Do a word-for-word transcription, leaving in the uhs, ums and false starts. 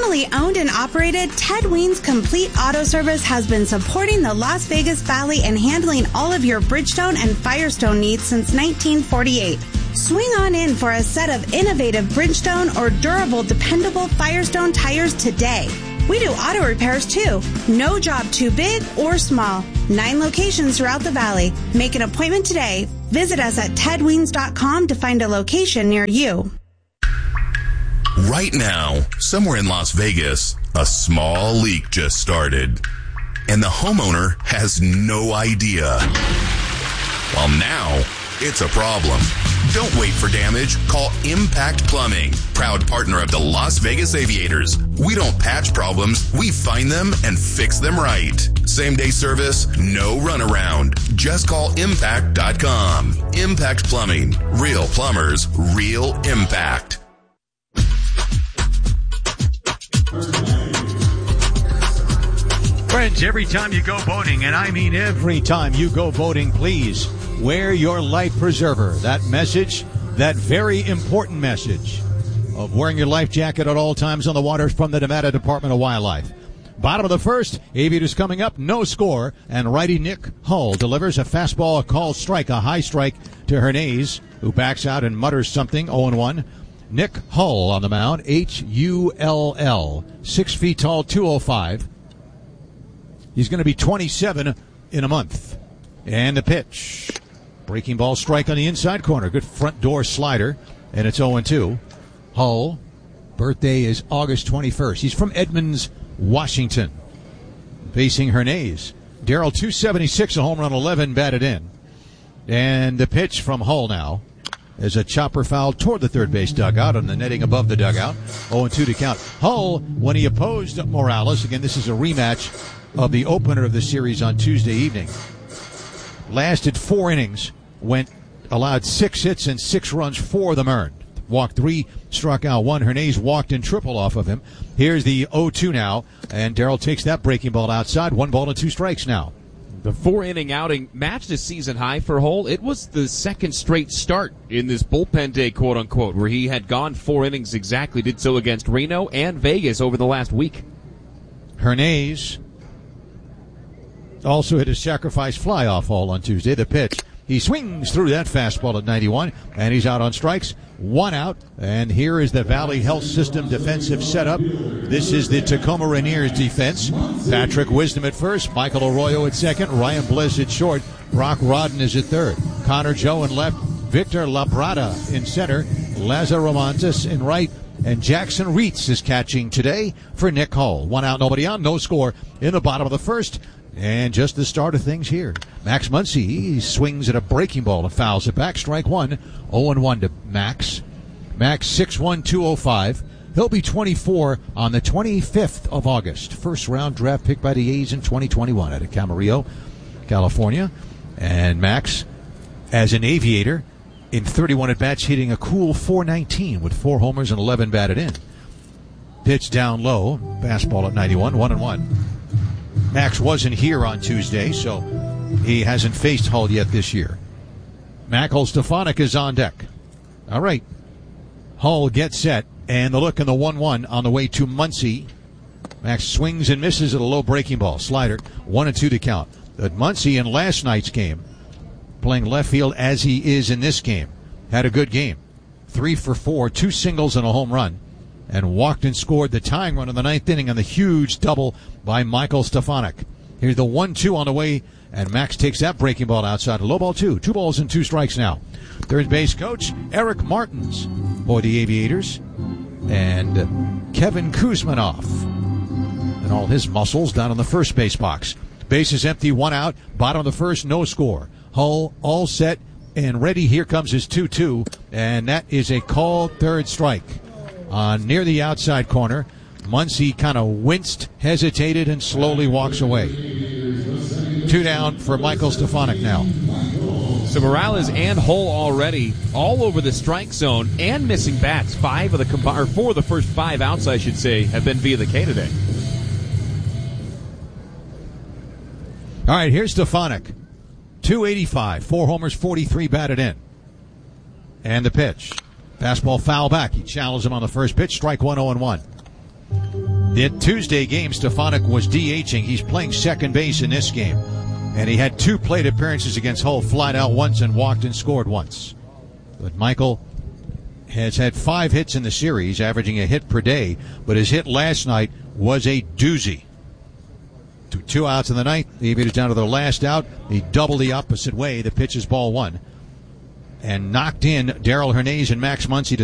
Family owned and operated, Ted Ween's Complete Auto Service has been supporting the Las Vegas Valley and handling all of your Bridgestone and Firestone needs since nineteen forty-eight. Swing on in for a set of innovative Bridgestone or durable, dependable Firestone tires today. We do auto repairs too. No job too big or small. Nine locations throughout the valley. Make an appointment today. Visit us at ted weens dot com to find a location near you. Right now, somewhere in Las Vegas, a small leak just started, and the homeowner has no idea. Well, now it's a problem. Don't wait for damage. Call Impact Plumbing, proud partner of the Las Vegas Aviators. We don't patch problems. We find them and fix them right. Same-day service, no runaround. Just call impact dot com. Impact Plumbing. Real plumbers, real impact. Friends, every time you go boating, and I mean every time you go boating, please wear your life preserver. That message, that very important message of wearing your life jacket at all times on the water from the Nevada Department of Wildlife. Bottom of the first, Aviators coming up, no score, and righty Nick Hull delivers a fastball, a called strike, a high strike to Hernandez, who backs out and mutters something, oh and one. Nick Hull on the mound, H U L L, six feet tall, two oh five. He's going to be twenty-seven in a month. And the pitch. Breaking ball strike on the inside corner. Good front door slider. And it's oh and two. Hull, birthday is August twenty-first. He's from Edmonds, Washington. Facing Hernandez. Darrell, two seventy-six, a home run, eleven batted in. And the pitch from Hull now is a chopper foul toward the third base dugout on the netting above the dugout. oh and two to count. Hull, when he opposed Morales, again, this is a rematch of the opener of the series on Tuesday evening, lasted four innings, went allowed six hits and six runs, four of them earned. Walked three, struck out one. Hernandez walked in triple off of him. Here's the oh two now, and Darrell takes that breaking ball outside. One ball and two strikes now. The four-inning outing matched a season high for Hull. It was the second straight start in this bullpen day, quote-unquote, where he had gone four innings exactly, did so against Reno and Vegas over the last week. Hernandez also hit a sacrifice fly off Hull on Tuesday. The pitch, he swings through that fastball at ninety-one, and he's out on strikes. One out, and here is the Valley Health System defensive setup. This is the Tacoma Rainiers defense. Patrick Wisdom at first, Michael Arroyo at second, Ryan Bliss at short, Brock Rodden is at third, Connor Joe in left, Victor Labrada in center, Lazaro Montes in right, and Jackson Reitz is catching today for Nick Hull. One out, nobody on, no score in the bottom of the first. And just the start of things here. Max Muncy, he swings at a breaking ball and fouls it back. Strike one. oh and one to Max. Max six one, two oh five. He'll be twenty-four on the twenty-fifth of August. First round draft pick by the A's in twenty twenty-one out of Camarillo, California. And Max, as an Aviator, in thirty-one at-bats, hitting a cool four nineteen with four homers and eleven batted in. Pitch down low. Fastball at ninety-one. One and one. Max wasn't here on Tuesday, so he hasn't faced Hull yet this year. Michael Stefanik is on deck. All right. Hull gets set, and the look in the one one on the way to Muncy. Max swings and misses at a low breaking ball. Slider, one and two to count. But Muncy in last night's game, playing left field as he is in this game, had a good game. Three for four, two singles and a home run. And walked and scored the tying run in the ninth inning on the huge double by Michael Stefanik. Here's the one two on the way, and Max takes that breaking ball outside. A low ball two. Two balls and two strikes now. Third base coach, Eric Martins for the Aviators. And Kevin Kuzmanoff. And all his muscles down on the first base box. Base is empty, one out. Bottom of the first, no score. Hull all set and ready. Here comes his two two. And that is a called third strike. Uh, near the outside corner, Muncy kind of winced, hesitated, and slowly walks away. Two down for Michael Stefanik now. So Morales and Hull already all over the strike zone and missing bats. Five of the com- or four of the first five outs, I should say, have been via the K today. All right, here's Stefanik. two eighty-five, four homers, forty-three batted in. And the pitch. Fastball foul back. He challenged him on the first pitch. Strike one, oh and one. The Tuesday game, Stefanik was DHing. He's playing second base in this game. And he had two plate appearances against Hull, flied out once and walked and scored once. But Michael has had five hits in the series, averaging a hit per day. But his hit last night was a doozy. Two, two outs in the ninth. He beat it down to the last out. He doubled the opposite way. The pitch is ball one. And knocked in Darrell Hernandez and Max Muncy to